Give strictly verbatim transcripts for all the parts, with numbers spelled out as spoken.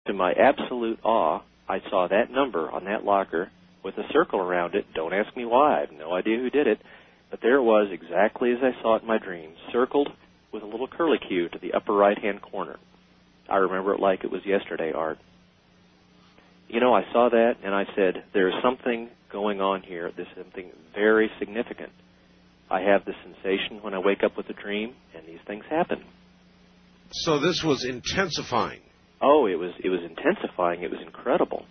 To my absolute awe, I saw that number on that locker with a circle around it. Don't ask me why. I have no idea who did it. But there it was, exactly as I saw it in my dream, circled with a little curlicue to the upper right-hand corner. I remember it like it was yesterday, Art. You know, I saw that, and I said, there's something going on here. There's something very significant. I have the sensation when I wake up with a dream, and these things happen. So this was intensifying. Oh, it was it was intensifying. It was incredible.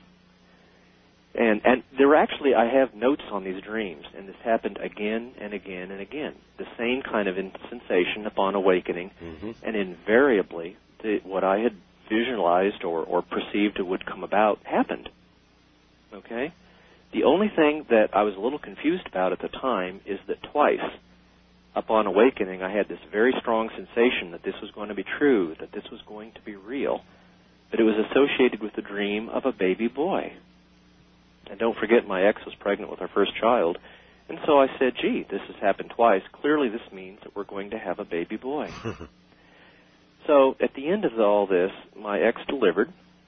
And and there were actually, I have notes on these dreams, and this happened again and again and again. The same kind of in sensation upon awakening, mm-hmm. and invariably, the, what I had visualized or, or perceived would come about happened. Okay? The only thing that I was a little confused about at the time is that twice, upon awakening, I had this very strong sensation that this was going to be true, that this was going to be real, but it was associated with the dream of a baby boy. And don't forget, my ex was pregnant with our first child, and so I said, gee, this has happened twice. Clearly this means that we're going to have a baby boy. So at the end of all this, my ex delivered,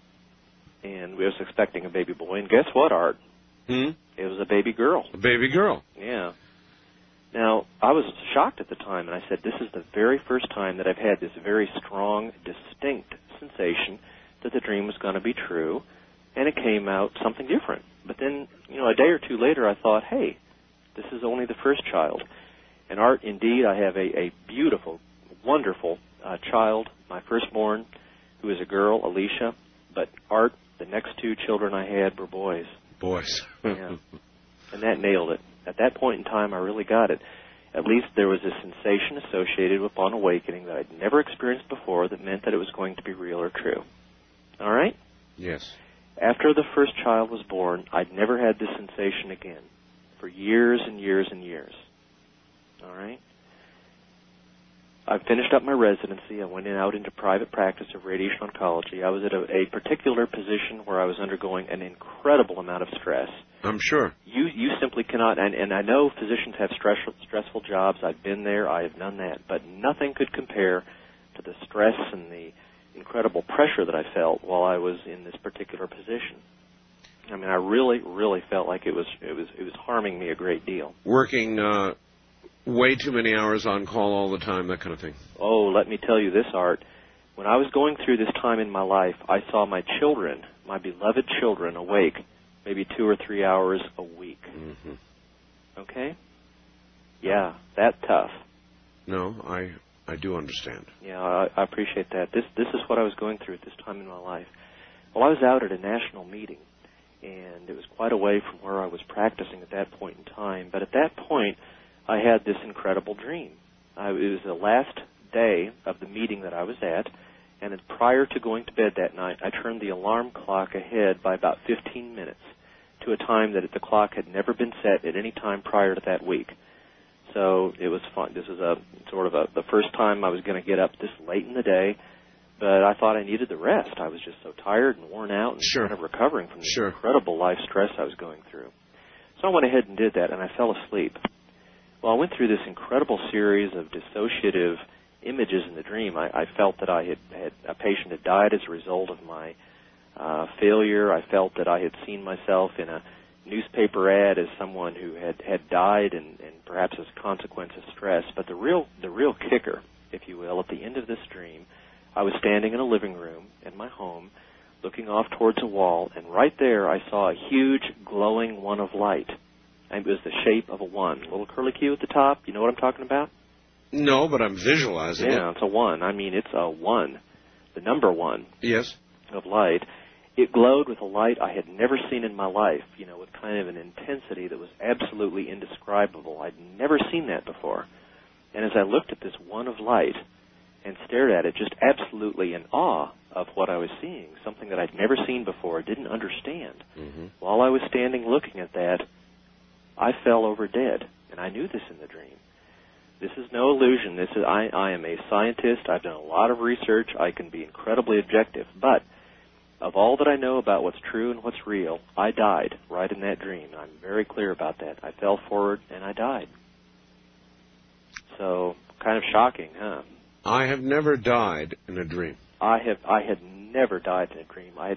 and we was expecting a baby boy, and guess what, Art? Hmm? It was a baby girl. A baby girl. Yeah. Now, I was shocked at the time, and I said, this is the very first time that I've had this very strong, distinct sensation that the dream was going to be true, and it came out something different. But then, you know, a day or two later, I thought, hey, this is only the first child. And Art, indeed, I have a, a beautiful, wonderful uh, child, my firstborn, who is a girl, Alicia. But Art, the next two children I had were boys. Boys. Yeah. And that nailed it. At that point in time, I really got it. At least there was a sensation associated with upon awakening that I'd never experienced before that meant that it was going to be real or true. All right? Yes. After the first child was born, I'd never had this sensation again for years and years and years. All right? I finished up my residency. I went in out into private practice of radiation oncology. I was at a, a particular position where I was undergoing an incredible amount of stress. I'm sure. You you simply cannot, and, and I know physicians have stress, stressful jobs. I've been there. I have done that. But nothing could compare to the stress and the incredible pressure that I felt while I was in this particular position. I mean, I really, really felt like it was it was it was harming me a great deal. Working uh, way too many hours on call all the time, that kind of thing. Oh, let me tell you this, Art. When I was going through this time in my life, I saw my children, my beloved children, awake maybe two or three hours a week. Mm-hmm. Okay? Yeah, that tough. No, I I do understand. Yeah, I, I appreciate that. This this is what I was going through at this time in my life. Well, I was out at a national meeting, and it was quite away from where I was practicing at that point in time. But at that point, I had this incredible dream. I, it was the last day of the meeting that I was at, and then prior to going to bed that night, I turned the alarm clock ahead by about fifteen minutes to a time that the clock had never been set at any time prior to that week. So it was fun. This was a sort of a, the first time I was going to get up this late in the day, but I thought I needed the rest. I was just so tired and worn out and sure. kind of recovering from the sure. incredible life stress I was going through. So I went ahead and did that, and I fell asleep. Well, I went through this incredible series of dissociative images in the dream. I, I felt that I had, had a patient had died as a result of my uh, failure. I felt that I had seen myself in a newspaper ad as someone who had, had died and, and perhaps as a consequence of stress. But the real the real kicker, if you will, at the end of this dream, I was standing in a living room in my home looking off towards a wall, and right there I saw a huge glowing one of light. And it was the shape of a one. A little curlicue at the top. You know what I'm talking about? No, but I'm visualizing yeah, it. Yeah, it's a one. I mean, it's a one. The number one. Yes. Of light. It glowed with a light I had never seen in my life, you know, with kind of an intensity that was absolutely indescribable. I'd never seen that before. And as I looked at this one of light and stared at it, just absolutely in awe of what I was seeing, something that I'd never seen before, didn't understand. Mm-hmm. While I was standing looking at that, I fell over dead, and I knew this in the dream. This is no illusion. This is I, I am a scientist. I've done a lot of research. I can be incredibly objective. But of all that I know about what's true and what's real, I died right in that dream. I'm very clear about that. I fell forward, and I died. So, kind of shocking, huh? I have never died in a dream. I have. I had never died in a dream. I had